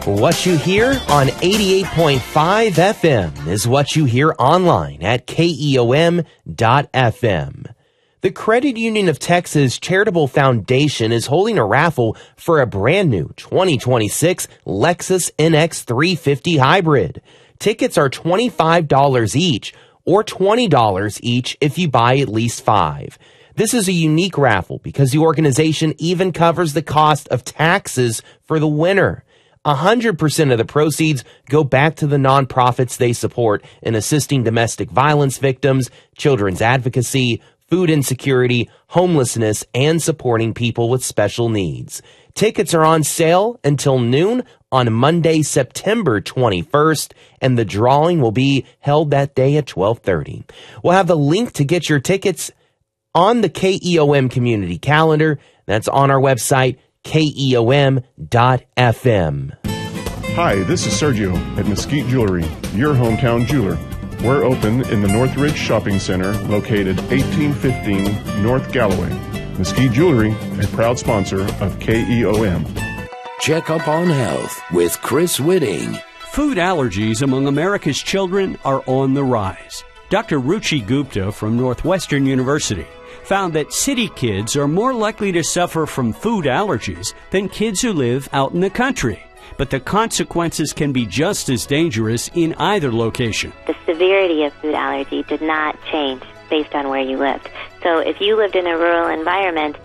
What you hear on 88.5 FM is what you hear online at KEOM.FM. The Credit Union of Texas Charitable Foundation is holding a raffle for a brand new 2026 Lexus NX 350 Hybrid. Tickets are $25 each or $20 each if you buy at least 5. This is a unique raffle because the organization even covers the cost of taxes for the winner. 100% of the proceeds go back to the nonprofits they support in assisting domestic violence victims, children's advocacy, food insecurity, homelessness, and supporting people with special needs. Tickets are on sale until noon on Monday, September 21st, and the drawing will be held that day at 12:30. We'll have the link to get your tickets on the KEOM community calendar. That's on our website, KEOM.FM. Hi, this is Sergio at Mesquite Jewelry, your hometown jeweler. We're open in the Northridge Shopping Center, located 1815 North Galloway. Mesquite Jewelry, a proud sponsor of KEOM. Check up on health with Chris Whitting. Food allergies among America's children are on the rise. Dr. Ruchi Gupta from Northwestern University found that city kids are more likely to suffer from food allergies than kids who live out in the country. But the consequences can be just as dangerous in either location. The severity of food allergy did not change based on where you lived. So if you lived in a rural environment,